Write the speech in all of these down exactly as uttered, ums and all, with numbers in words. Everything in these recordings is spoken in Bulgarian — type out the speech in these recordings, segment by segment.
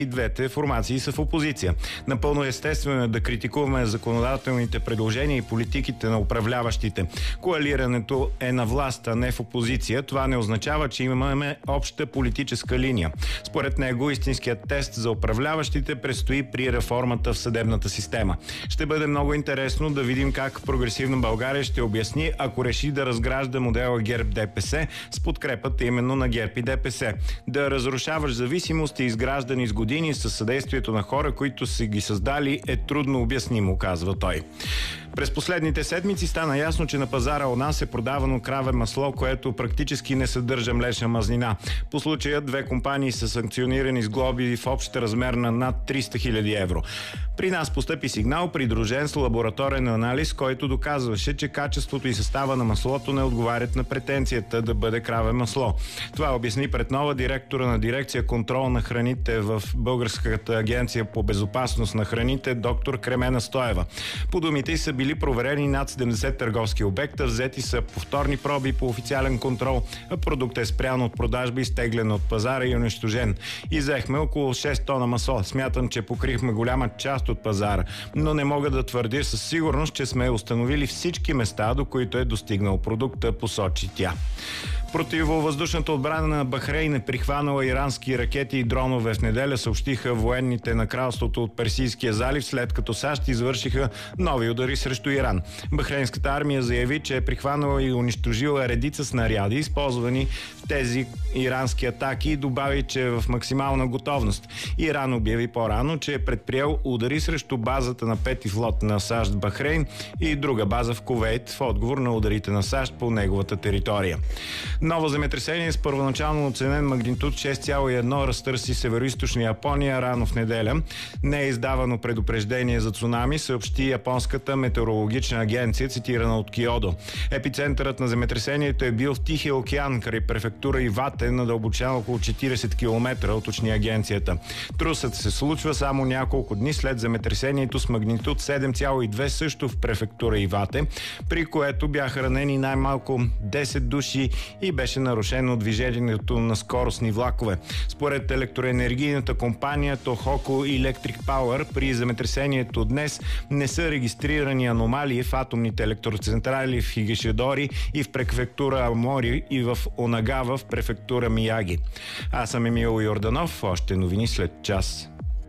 И двете формации са в опозиция. Напълно естествено е да критикуваме законодателните предложения и политиките на управляващите. Коалирането е на власт, а не в опозиция. Това не означава, че имаме обща политическа линия. Според него истинският тест за управляващите предстои при реформата в съдебната система. Ще бъде много интересно да видим как Прогресивна България ще обясни, ако реши да разгражда модела ГЕРБ-ДПС с подкрепата именно на ГЕРБ и ДПС. Да разрушаваш зависимости, изграждани с години със съдействието на хора, които са ги създали, е трудно обяснимо, казва той. През последните седмици стана ясно, че на пазара у нас е продавано краве масло, което практически не съдържа млечна мазнина. По случая две компании са санкционирани с глоби в общ размер на над триста хиляди евро. При нас постъпи сигнал, придружен с лабораторен анализ, който доказваше, че качеството и състава на маслото не отговарят на претенцията да бъде краве масло. Това обясни пред нова директора на дирекция контрол на храните в Българската агенция по безопасност на храните доктор Кремена Стоева. По думите й са били проверени над седемдесет търговски обекта, взети са повторни проби по официален контрол, а продуктът е спрян от продажба, изтеглен от пазара и унищожен. И взехме около шест тона масло. Смятам, че покрихме голяма част от пазара, но не мога да твърдя със сигурност, че сме установили всички места, до които е достигнал продукта, посочи тя. Противовъздушната отбрана на Бахрейн е прихванала ирански ракети и дронове в неделя, съобщиха военните на кралството от Персийския залив, след като САЩ извършиха нови удари срещу Иран. Бахрейнската армия заяви, че е прихванала и унищожила редица снаряди, използвани в тези ирански атаки, и добави, че е в максимална готовност. Иран обяви по-рано, че е предприел удари срещу базата на пети флот на САЩ в Бахрейн и друга база в Кувейт в отговор на ударите на САЩ по неговата територия. Ново земетресение с първоначално оценен магнитуд шест цяло и едно разтърси североизточна Япония рано в неделя. Не е издавано предупреждение за цунами, съобщи японската метеорологична агенция, цитирана от Киодо. Епицентърът на земетресението е бил в Тихия океан, край префектура Ивате, на дълбочина около четиридесет километра, уточни агенцията. Трусът се случва само няколко дни след земетресението с магнитуд седем цяло и две също в префектура Ивате, при което бяха ранени най-малко десет души и беше нарушено движението на скоростни влакове. Според електроенергийната компания Tohoku Electric Power, при земетресението днес не са регистрирани аномалии в атомните електроцентрали в Хигашидори и в префектура Амори и в Онагава в префектура Мияги. Аз съм Емил Йорданов. Още новини след час.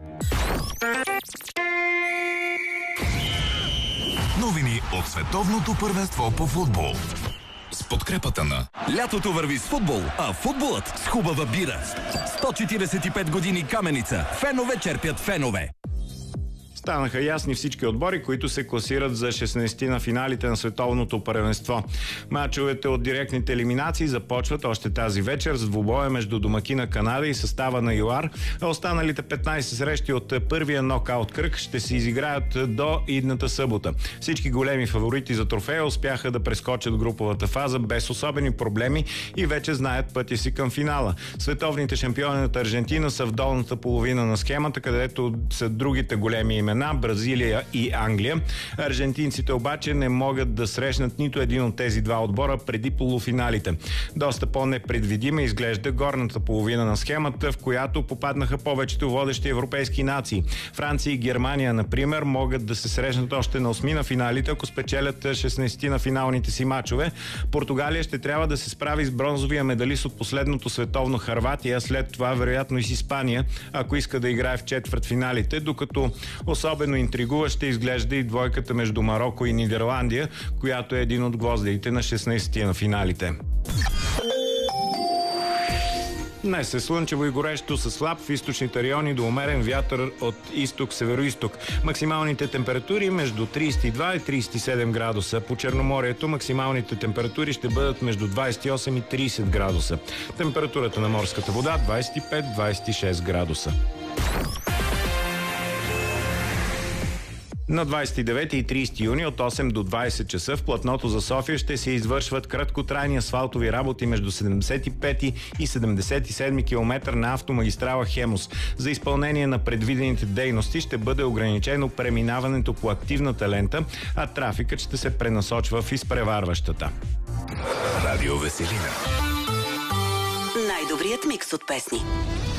Новини от световното първенство по футбол. С подкрепата на... Лятото върви с футбол, а футболът с хубава бира. сто четиридесет и пет години Каменица. Фенове черпят фенове. Станаха ясни всички отбори, които се класират за шестнайсети на финалите на световното първенство. Мачовете от директните елиминации започват още тази вечер с двубоя между домакина Канада и състава на ЮАР, а останалите петнайсет срещи от първия нокаут кръг ще се изиграят до идната събота. Всички големи фаворити за трофея успяха да прескочат груповата фаза без особени проблеми и вече знаят пътя си към финала. Световните шампиони от Аржентина са в долната половина на схемата, където са другите големи имена – Бразилия и Англия. Аржентинците обаче не могат да срещнат нито един от тези два отбора преди полуфиналите. Доста по-непредвидима изглежда горната половина на схемата, в която попаднаха повечето водещи европейски нации. Франция и Германия, например, могат да се срещнат още на осми на финалите, ако спечелят шестнайсети на финалните си мачове. Португалия ще трябва да се справи с бронзовия медалист от последното световно Хърватия, след това вероятно и с Испания, ако иска да играе в четвъртфиналите, докато особено интригуваща изглежда и двойката между Мароко и Нидерландия, която е един от гвоздеите на шестнайсети на финалите. Днес е слънчево и горещо със слаб в източните райони до умерен вятър от изток-североизток. Максималните температури между трийсет и два и трийсет и седем градуса. По Черноморието максималните температури ще бъдат между двайсет и осем и трийсет градуса. Температурата на морската вода двайсет и пет до двайсет и шест градуса. На двайсет и девети и трийсети юни от осем до двайсет часа в платното за София ще се извършват краткотрайни асфалтови работи между седемдесет и пети и седемдесет и седми километър на автомагистрала Хемус. За изпълнение на предвидените дейности ще бъде ограничено преминаването по активната лента, а трафикът ще се пренасочва в изпреварващата. Радио Веселина. Най-добрият микс от песни.